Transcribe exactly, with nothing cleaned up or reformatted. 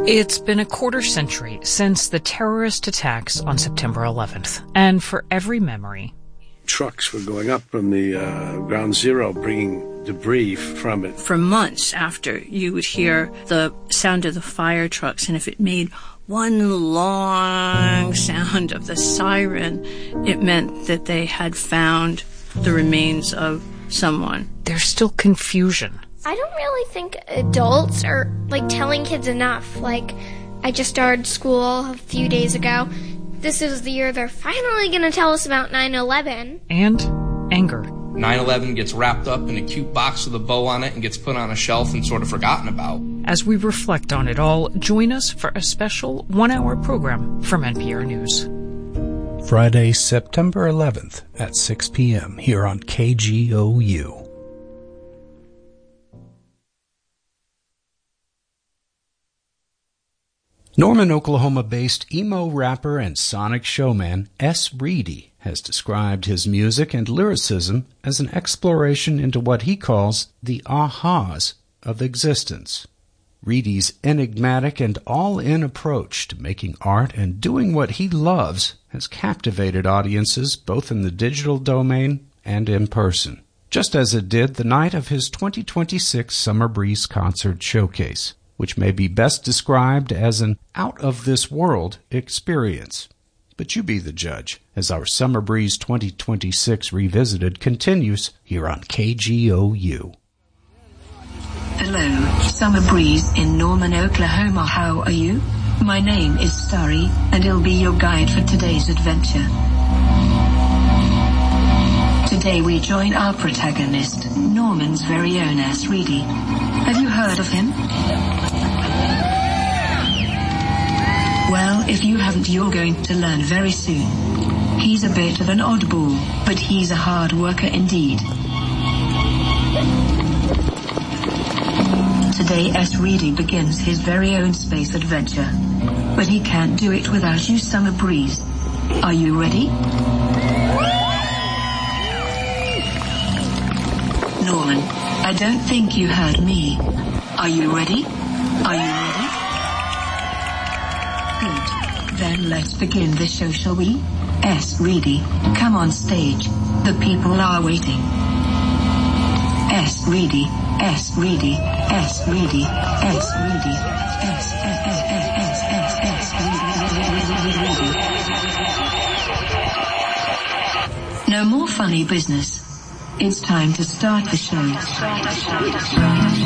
It's been a quarter century since the terrorist attacks on September eleventh, and for every memory, trucks were going up from the uh, ground zero, bringing debris from it. For months after, you would hear the sound of the fire trucks, and if it made one long sound of the siren, it meant that they had found the remains of someone. There's still confusion. I don't really think adults are, like, telling kids enough. Like, I just started school a few days ago. This is the year they're finally going to tell us about nine eleven. And anger. nine eleven gets wrapped up in a cute box with a bow on it and gets put on a shelf and sort of forgotten about. As we reflect on it all, join us for a special one-hour program from N P R News. Friday, September eleventh at six p.m. here on K G O U. Norman, Oklahoma-based emo rapper and sonic showman S. Reedy has described his music and lyricism as an exploration into what he calls the ahas of existence. Reedy's enigmatic and all-in approach to making art and doing what he loves has captivated audiences both in the digital domain and in person, just as it did the night of his twenty twenty-six Summer Breeze Concert Showcase, which may be best described as an out-of-this-world experience. But you be the judge, as our Summer Breeze twenty twenty-six Revisited continues here on K G O U. Hello, Summer Breeze in Norman, Oklahoma. How are you? My name is Starry, and I'll be your guide for today's adventure. Today we join our protagonist, Norman's very own S. Reedy. Have you heard of him? Well, if you haven't, you're going to learn very soon. He's a bit of an oddball, but he's a hard worker indeed. Today S. Reedy begins his very own space adventure, but he can't do it without you, Summer Breeze. Are you ready? Norman, I don't think you heard me. Are you ready? Are you ready? Good. Then let's begin the show, shall we? S. Reedy, come on stage. The people are waiting. S. Reedy, S. Reedy, S. Reedy, S. Reedy, S. S. S. S. S. S. Reedy. No more funny business. It's time to start the show.